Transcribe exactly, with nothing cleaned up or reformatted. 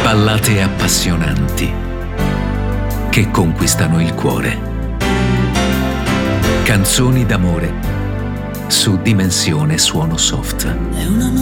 Ballate appassionanti che conquistano il cuore. Canzoni d'amore su Dimensione Suono Soft.